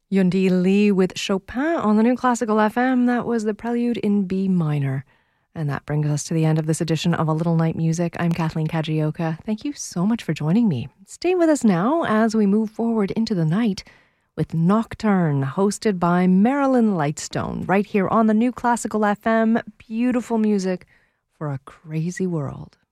Yundi Lee with Chopin on the New Classical FM. That was the Prelude in B minor. And that brings us to the end of this edition of A Little Night Music. I'm Kathleen Kajioka. Thank you so much for joining me. Stay with us now as we move forward into the night with Nocturne, hosted by Marilyn Lightstone, right here on the New Classical FM. Beautiful music for a crazy world.